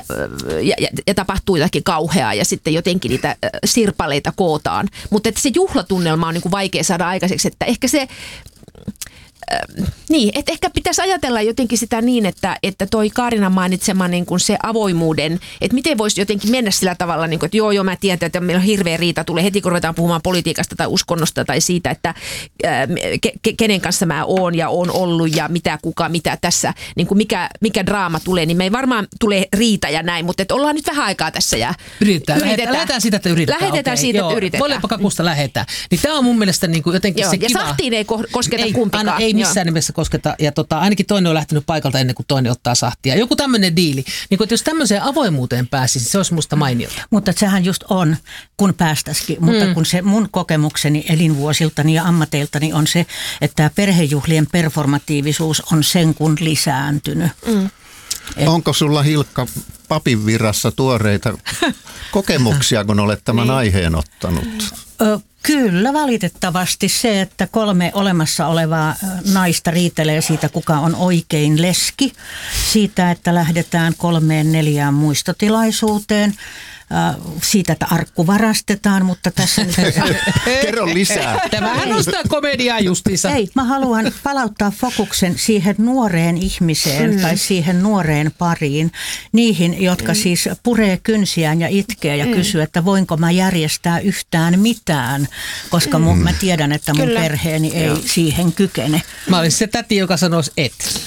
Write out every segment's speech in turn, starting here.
ja tapahtuu jotakin kauheaa ja sitten jotenkin niitä sirpaleita kootaan. Mutta että se juhlatunnelma on niin kuin vaikea saada aikaiseksi, että ehkä se... Niin, että ehkä pitäisi ajatella jotenkin sitä niin, että toi Kaarinan mainitsema niin kuin se avoimuuden, että miten voisi jotenkin mennä sillä tavalla, niin kuin, että joo, mä tiedän, että meillä on hirveä riita, tulee heti kun ruvetaan puhumaan politiikasta tai uskonnosta tai siitä, että kenen kanssa mä oon ja oon ollut ja mitä tässä, niin kuin mikä draama tulee, niin me ei varmaan tule riita ja näin, mutta että ollaan nyt vähän aikaa tässä ja Lähdetään siitä, että yritetään. Lähetetään siitä, että yritetään. Voileipakakusta lähdetään. Niin tämä on mun mielestä niin kuin jotenkin joo, se ja kiva. Ja sahtiin ei kosketa kumpikaan. Ei missään nimessä kosketa. Ja ainakin toinen on lähtenyt paikalta ennen kuin toinen ottaa sahtia. Joku tämmöinen diili. Niin kuin, että jos tämmöiseen avoimuuteen pääsisi, se olisi musta mainiota. Mutta sehän just on, kun päästäisikin. Mutta kun se mun kokemukseni elinvuosiltani ja ammateiltani on se, että tämä perhejuhlien performatiivisuus on sen kun lisääntynyt. Onko sulla, Hilkka, papin virassa tuoreita kokemuksia, kun olet tämän aiheen ottanut? Kyllä, valitettavasti se, että 3 olemassa olevaa naista riitelee siitä, kuka on oikein leski. Siitä, että lähdetään 3-4 muistotilaisuuteen. Siitä, että arkku varastetaan, mutta tässä nyt... Kerro lisää. Tämähän on sitä komediaa justiinsa. Ei, mä haluan palauttaa fokuksen siihen nuoreen ihmiseen tai siihen nuoreen pariin. Niihin, jotka siis puree kynsiään ja itkee ja kysyy, että voinko mä järjestää yhtään mitään, koska mä tiedän, että mun perheeni ei siihen kykene. Mä olisin se täti, joka sanoisi et.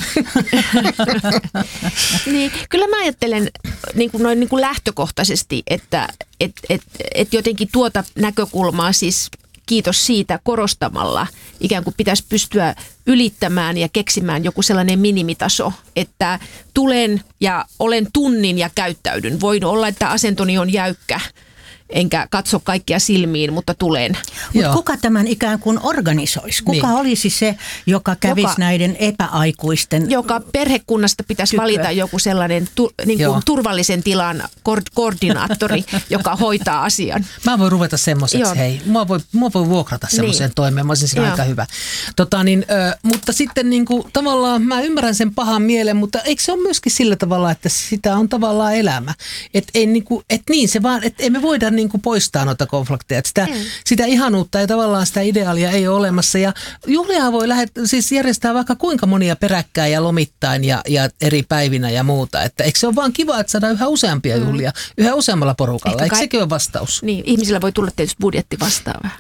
Niin, kyllä mä ajattelen niin kuin lähtökohtaisesti, että jotenkin tuota näkökulmaa siis kiitos siitä korostamalla ikään kuin pitäisi pystyä ylittämään ja keksimään joku sellainen minimitaso, että tulen ja olen tunnin ja käyttäydyn. Voin olla, että asentoni on jäykkä. Enkä katso kaikkia silmiin, mutta tulen. Mutta kuka tämän ikään kuin organisoisi? Kuka olisi se, joka kävisi näiden epäaikuisten... Joka perhekunnasta pitäisi valita joku sellainen niin kuin turvallisen tilan koordinaattori, joka hoitaa asian. Mä voin ruveta semmoiseksi, hei. Mua voi vuokrata semmoiseen toimeen. Mä olisin siinä aika hyvä. Mutta sitten niin kuin, tavallaan mä ymmärrän sen pahan mielen, mutta eikö se ole myöskin sillä tavalla, että sitä on tavallaan elämä? Että ei me voida niin kuin poistaa noita konflikteja. Sitä ihanuutta ja tavallaan sitä ideaalia ei ole olemassa. Ja juhlia voi siis järjestää vaikka kuinka monia peräkkäin ja lomittain ja eri päivinä ja muuta. Että eikö se ole vaan kiva, että saadaan yhä useampia juhlia, yhä useammalla porukalla. Eikö sekin ole vastaus? Niin, ihmisillä voi tulla tietysti budjetti vastaan.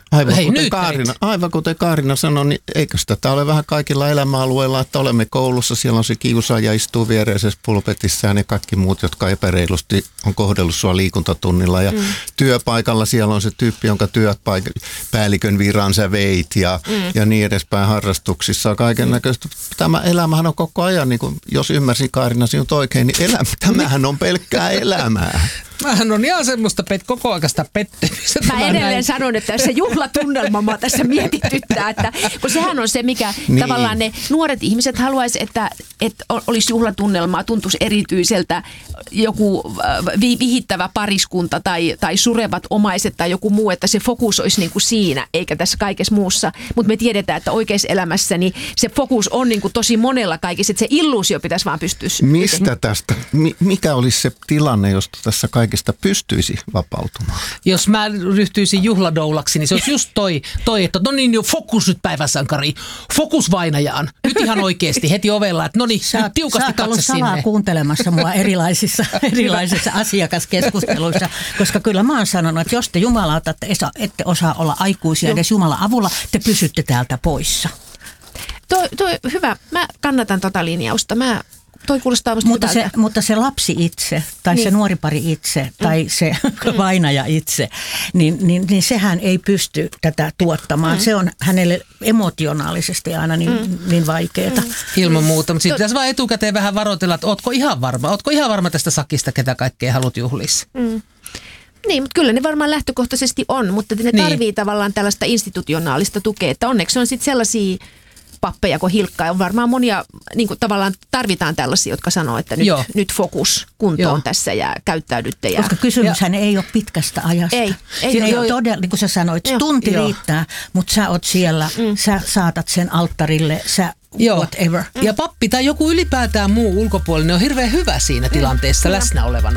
Aivan kuten Kaarina sanoi, niin eikö tätä ole vähän kaikilla elämäalueilla, että olemme koulussa, siellä on se kiusaaja istuu viereisessä pulpetissa ja ne kaikki muut, jotka epäreilusti on kohdellut sua liikuntatunnilla ja työpaikalla siellä on se tyyppi, jonka työpäällikön viran sä veit ja niin edespäin harrastuksissa kaiken näköistä. Tämä elämähän on koko ajan, niin kuin, jos ymmärsin Kaarina sinut oikein, niin tämähän on pelkkää elämää. Mähän on ihan semmoista kokoaikaista pettymistä. Mä edelleen sanon, että se juhlatunnelma tässä mietityttää, että kun sehän on se, mikä tavallaan ne nuoret ihmiset haluaisi, että olisi juhlatunnelmaa, tuntuisi erityiseltä joku vihittävä pariskunta tai surevat omaiset tai joku muu, että se fokus olisi niin kuin siinä, eikä tässä kaikessa muussa. Mutta me tiedetään, että oikeassa elämässä niin se fokus on niin kuin tosi monella kaikissa, että se illuusio pitäisi vaan pystyä. Mistä tästä? Mikä olisi se tilanne, josta tässä kaikesta pystyisi vapautumaan? Jos mä ryhtyisin juhladoulaksi, niin se olisi just toi että no niin, fokus nyt päiväsankari, fokus vainajaan. Nyt ihan oikeasti heti ovella, että no niin, nyt tiukasti katse sinne. Salaa kuuntelemassa mua erilaisissa asiakaskeskusteluissa, koska kyllä mä oon sanonut, että jos te jumalauta ette osaa olla aikuisia edes Jumalan avulla, te pysytte täältä poissa. Toi hyvä. Mä kannatan tota linjausta. Toi kuulostaa mutta se lapsi itse, tai se nuoripari itse, tai se vainaja itse, niin sehän ei pysty tätä tuottamaan. Se on hänelle emotionaalisesti aina niin vaikeaa. Ilman muuta, mutta sitten pitäisi vaan etukäteen vähän varoitella, että ootko ihan varma tästä sakista, ketä kaikkea haluat juhlissa? Niin, mutta kyllä ne varmaan lähtökohtaisesti on, mutta ne tarvii tavallaan tällaista institutionaalista tukea, että onneksi on sitten sellaisia pappeja kuin Hilkka. On varmaan monia, niin kuin tavallaan tarvitaan tällaisia, jotka sanoo, että nyt fokus kuntoon tässä ja käyttäydytte. Koska kysymyshän ei ole pitkästä ajasta. Ei ole todella, niin kuin sä sanoit, tunti riittää, mutta sä oot siellä, sä saatat sen alttarille, whatever. Ja pappi tai joku ylipäätään muu ulkopuolinen on hirveän hyvä siinä tilanteessa läsnä olevana.